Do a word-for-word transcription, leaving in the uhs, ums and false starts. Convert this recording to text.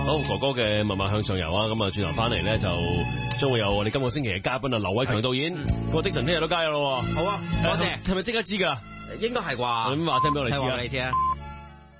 好，哥哥嘅默默向上游啊，咁啊轉頭翻嚟咧就將會有我哋今個星期嘅嘉賓啊，劉偉強導演，個的神聽日都加油咯。 好啊，多謝。 係咪即刻知噶？ 應該係啩？ 咁話聲俾我哋知啊。 你知啊。